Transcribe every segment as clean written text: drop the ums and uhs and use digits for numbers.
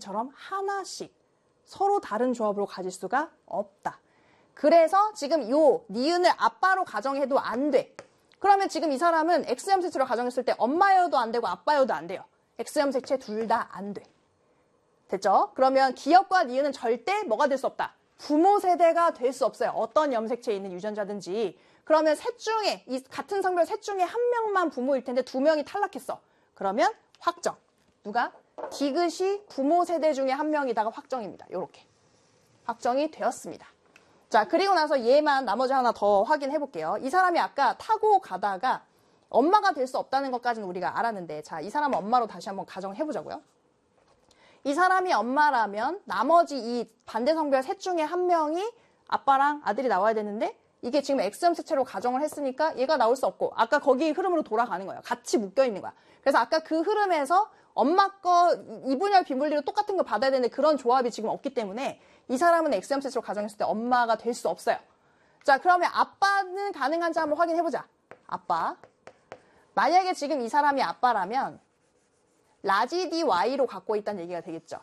D처럼 하나씩 서로 다른 조합으로 가질 수가 없다. 그래서 지금 요 니은을 아빠로 가정해도 안 돼. 그러면 지금 이 사람은 X염 색채로 가정했을 때 엄마여도 안 되고 아빠여도 안 돼요. X염 색채 둘 다 안 돼. 됐죠? 그러면 기역과 니은은 절대 뭐가 될 수 없다. 부모 세대가 될 수 없어요. 어떤 염색체에 있는 유전자든지. 그러면 셋 중에, 이 같은 성별 셋 중에 한 명만 부모일 텐데 두 명이 탈락했어. 그러면 확정. 누가? 디귿이 부모 세대 중에 한 명이다가 확정입니다. 요렇게. 확정이 되었습니다. 자, 그리고 나서 얘만 나머지 하나 더 확인해 볼게요. 이 사람이 아까 타고 가다가 엄마가 될 수 없다는 것까지는 우리가 알았는데, 자, 이 사람은 엄마로 다시 한번 가정해 보자고요. 이 사람이 엄마라면 나머지 이 반대 성별 셋 중에 한 명이 아빠랑 아들이 나와야 되는데, 이게 지금 X염 색채로 가정을 했으니까 얘가 나올 수 없고, 아까 거기 흐름으로 돌아가는 거예요. 같이 묶여 있는 거야. 그래서 아까 그 흐름에서 엄마 거 이분열 비분리로 똑같은 거 받아야 되는데 그런 조합이 지금 없기 때문에 이 사람은 X염 색채로 가정했을 때 엄마가 될 수 없어요. 자, 그러면 아빠는 가능한지 한번 확인해 보자. 아빠. 만약에 지금 이 사람이 아빠라면 라지 DY로 갖고 있다는 얘기가 되겠죠.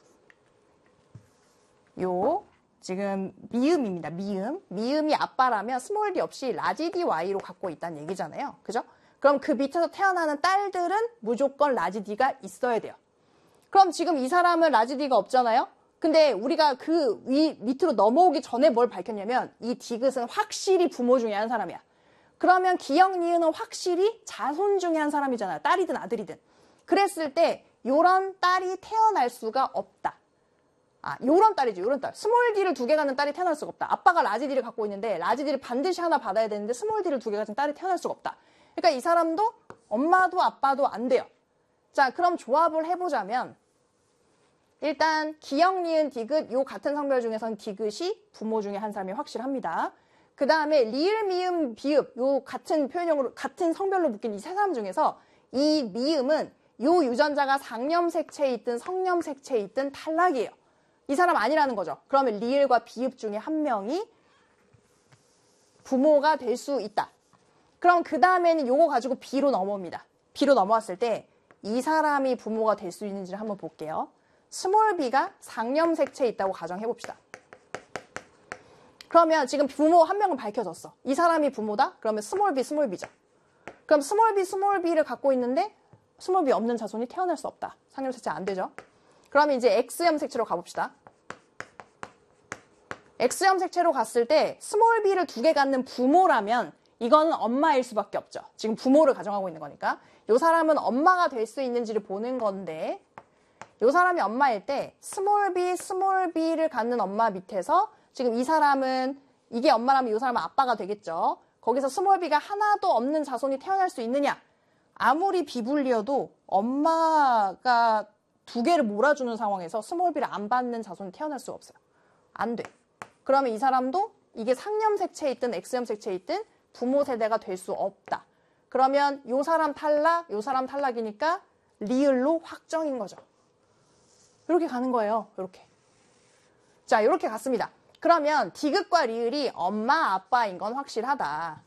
요 지금 미음입니다. 미음이 아빠라면 스몰 d 없이 라지 DY로 갖고 있다는 얘기잖아요. 그죠? 그럼 그 밑에서 태어나는 딸들은 무조건 라지 D가 있어야 돼요. 그럼 지금 이 사람은 라지 D가 없잖아요. 근데 우리가 그 밑으로 넘어오기 전에 뭘 밝혔냐면 이 디귿은 확실히 부모 중에 한 사람이야. 그러면 기역 니은은 확실히 자손 중에 한 사람이잖아요. 딸이든 아들이든. 그랬을 때 요런 딸이 태어날 수가 없다. 아, 요런 딸이죠. 요런 딸. 스몰 D를 두 개 갖는 딸이 태어날 수가 없다. 아빠가 라지 D를 갖고 있는데 라지 D를 반드시 하나 받아야 되는데 스몰 D를 두 개 가진 딸이 태어날 수가 없다. 그러니까 이 사람도 엄마도 아빠도 안 돼요. 자, 그럼 조합을 해보자면 일단 기역, 니은, 디귿 요 같은 성별 중에서는 디귿이 부모 중에 한 사람이 확실합니다. 그 다음에 리을, 미음, 비읍 요 같은 표현형으로 같은 성별로 묶인 이 세 사람 중에서 이 미음은 요 유전자가 상염 색채에 있든 성염 색채에 있든 탈락이에요. 이 사람 아니라는 거죠. 그러면 리을과 비읍 중에 한 명이 부모가 될 수 있다. 그럼 그 다음에는 요거 가지고 B로 넘어옵니다. B로 넘어왔을 때 이 사람이 부모가 될 수 있는지를 한번 볼게요. 스몰 b가 상염 색채에 있다고 가정해 봅시다. 그러면 지금 부모 한 명은 밝혀졌어. 이 사람이 부모다? 그러면 스몰 b죠. 그럼 스몰 b를 갖고 있는데 스몰 b 없는 자손이 태어날 수 없다. 상염 색채 안 되죠. 그러면 이제 X염 색채로 가봅시다. X염 색채로 갔을 때 스몰 b를 두 개 갖는 부모라면 이거는 엄마일 수밖에 없죠. 지금 부모를 가정하고 있는 거니까. 이 사람은 엄마가 될 수 있는지를 보는 건데 이 사람이 엄마일 때 스몰 b를 갖는 엄마 밑에서 지금 이 사람은 이게 엄마라면 이 사람은 아빠가 되겠죠. 거기서 스몰 b가 하나도 없는 자손이 태어날 수 있느냐? 아무리 비불리어도 엄마가 두 개를 몰아주는 상황에서 스몰 b를 안 받는 자손이 태어날 수가 없어요. 안 돼. 그러면 이 사람도 이게 상염 색채에 있든 X염 색채에 있든 부모 세대가 될 수 없다. 그러면 요 사람 탈락, 요 사람 탈락이니까 리을로 확정인 거죠. 이렇게 가는 거예요. 이렇게. 자, 이렇게 갔습니다. 그러면 디귿과 리을이 엄마, 아빠인 건 확실하다.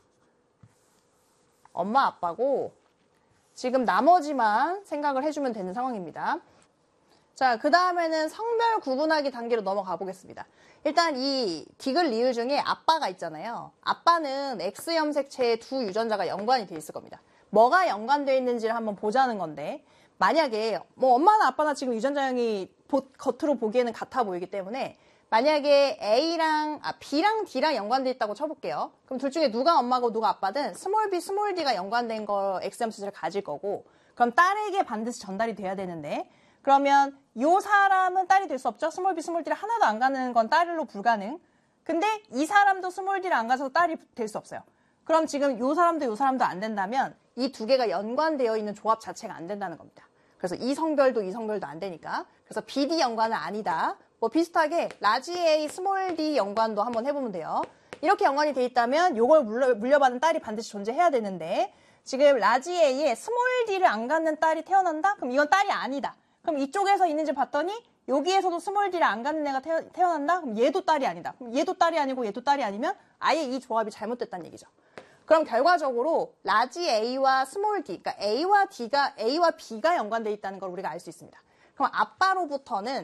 엄마, 아빠고 지금 나머지만 생각을 해주면 되는 상황입니다. 자, 그 다음에는 성별 구분하기 단계로 넘어가 보겠습니다. 일단 이 디귿 리을 중에 아빠가 있잖아요. 아빠는 X염 색채의 두 유전자가 연관이 돼 있을 겁니다. 뭐가 연관되어 있는지를 한번 보자는 건데 만약에 뭐 엄마나 아빠나 지금 유전자형이 겉으로 보기에는 같아 보이기 때문에 만약에 B랑 D랑 연관돼 있다고 쳐볼게요. 그럼 둘 중에 누가 엄마고 누가 아빠든 스몰 D가 연관된 거 X염 색채를 가질 거고 그럼 딸에게 반드시 전달이 돼야 되는데 그러면 요 사람은 딸이 될 수 없죠. 스몰 D를 하나도 안 가는 건 딸로 불가능. 근데 이 사람도 스몰 D를 안 가서 딸이 될 수 없어요. 그럼 지금 요 사람도 안 된다면 이 두 개가 연관되어 있는 조합 자체가 안 된다는 겁니다. 그래서 이 성별도 안 되니까. 그래서 BD 연관은 아니다. 뭐 비슷하게 라지 A, 스몰 D 연관도 한번 해보면 돼요. 이렇게 연관이 돼 있다면 요걸 물려받은 딸이 반드시 존재해야 되는데 지금 라지 A에 스몰 D를 안 갖는 딸이 태어난다? 그럼 이건 딸이 아니다. 그럼 이쪽에서 있는지 봤더니 여기에서도 스몰 D를 안 갖는 애가 태어난다? 그럼 얘도 딸이 아니다. 그럼 얘도 딸이 아니고 얘도 딸이 아니면 아예 이 조합이 잘못됐다는 얘기죠. 그럼 결과적으로 라지 A와 스몰 D, 그러니까 A와 B가 연관되어 있다는 걸 우리가 알 수 있습니다. 그럼 아빠로부터는